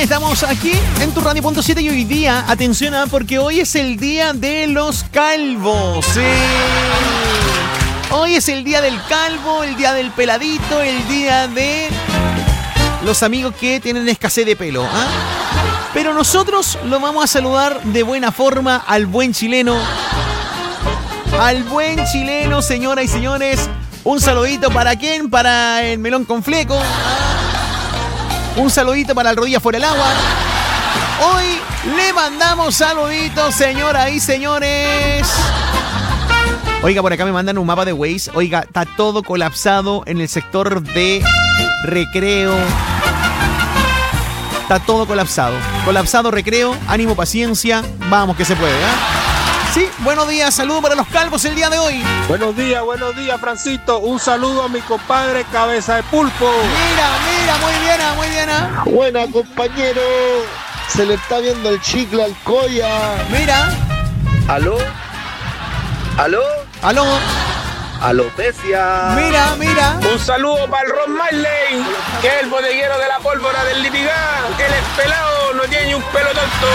estamos aquí en tu radio.7 y hoy día, atención, porque hoy es el día de los calvos. Sí. Hoy es el día del calvo, el día del peladito, el día de los amigos que tienen escasez de pelo. Pero nosotros lo vamos a saludar de buena forma al buen chileno. Al buen chileno, señoras y señores. Un saludito para quién, para el melón con fleco. Un saludito para el rodilla fuera del agua. Hoy le mandamos saluditos, señoras y señores. Oiga, por acá me mandan un mapa de Waze. Oiga, está todo colapsado en el sector de Recreo. Está todo colapsado. Colapsado Recreo, ánimo, paciencia. Vamos que se puede, Sí, buenos días, saludos para los calvos el día de hoy. Buenos días, Francito. Un saludo a mi compadre Cabeza de Pulpo. Mira, muy bien. Buena, compañero. Se le está viendo el chicle al Coya. Mira. ¿Aló? Alopecia. Mira. Un saludo para el Ron Marley, que es el bodeguero de la pólvora del Litigán. Él es pelado, no tiene ni un pelo tonto.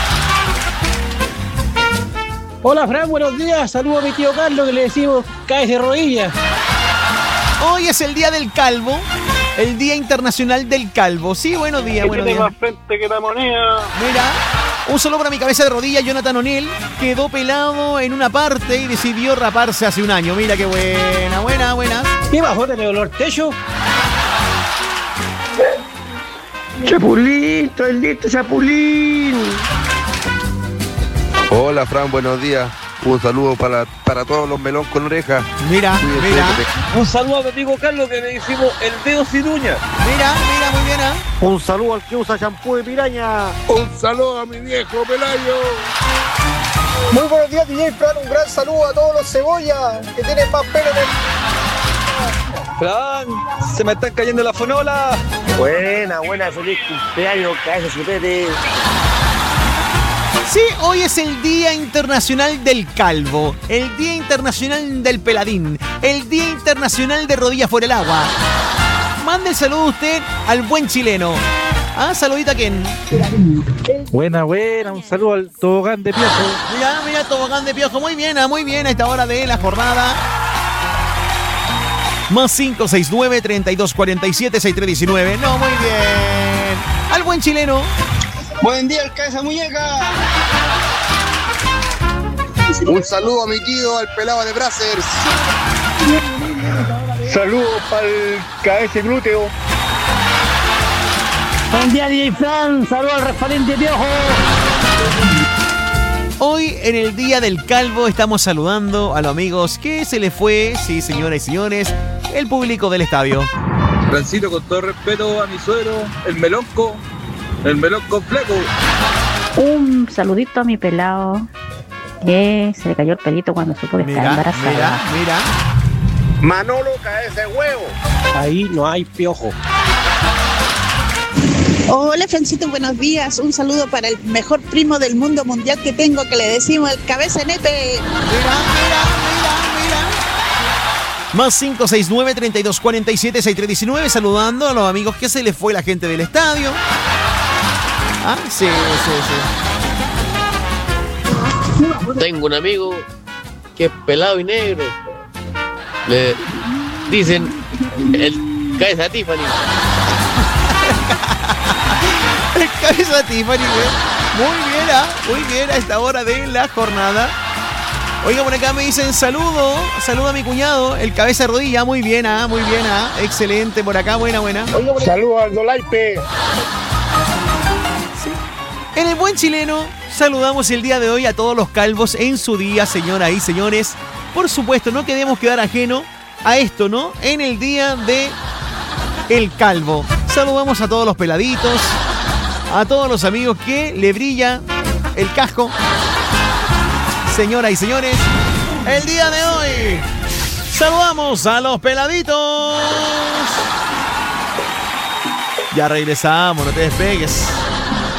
Hola, Fran, buenos días. Saludo a mi tío Carlos, que le decimos caes de rodillas. Hoy es el día del calvo, el Día Internacional del Calvo. Sí, buenos días. Tiene más frente que la moneda. Mira, un saludo para mi cabeza de rodilla, Jonathan O'Neill. Quedó pelado en una parte y decidió raparse hace un año. Mira qué buena. ¿Qué bajó de olor techo? Chapulín, estoy listo, Chapulín. Hola, Fran, buenos días. Un saludo para todos los melón con oreja. Mira. Un saludo a mi amigo Carlos, que le decimos el dedo sin uña. Mira, muy bien. Un saludo al que usa champú de piraña. Un saludo a mi viejo Pelayo. Muy buenos días, DJ Fran. Un gran saludo a todos los cebollas que tienen más pelo en el... Fran, se me están cayendo la fonola. Buena, feliz cumpleaños, cabeza chupete. Sí, hoy es el Día Internacional del Calvo, el Día Internacional del Peladín, el Día Internacional de Rodillas fuera del agua. Mande el saludo usted al buen chileno. Saludita a quién. Buena, un saludo al tobogán de Piojo. Mira, tobogán de Piojo. Muy bien a esta hora de la jornada. Más 569-3247-6319. No, muy bien. Al buen chileno. Buen día, el cabeza muñeca. Un saludo a mi tío, al pelado de Brazzers. Saludos para el cabeza glúteo. Buen día, DJ Fran. Saludos al refalín de Piojo. Hoy, en el Día del Calvo, estamos saludando a los amigos que se les fue, sí, señoras y señores, el público del estadio. Francito, con todo respeto a mi suegro, el melón con fleco. Un saludito a mi pelado, que se le cayó el pelito cuando supo que estaba embarazada. Mira. Manolo, cabeza de huevo. Ahí no hay piojo. Hola, Francito, buenos días. Un saludo para el mejor primo del mundo mundial que tengo, que le decimos el cabeza nepe. Mira. Más 569-3247-6319, saludando a los amigos que se les fue la gente del estadio. Sí. Tengo un amigo que es pelado y negro. Le dicen el cabeza Tiffany. El cabeza Tiffany, muy bien a esta hora de la jornada. Oiga, por acá me dicen saludo a mi cuñado, el cabeza de rodilla, muy bien, excelente por acá, buena. Saludos al Dolaipe. Sí. En el buen chileno, saludamos el día de hoy a todos los calvos en su día, señoras y señores. Por supuesto, no queremos quedar ajeno a esto, ¿no? En el día de el calvo. Saludamos a todos los peladitos, a todos los amigos que le brilla el casco. Señoras y señores, el día de hoy saludamos a los peladitos. Ya regresamos, no te despegues.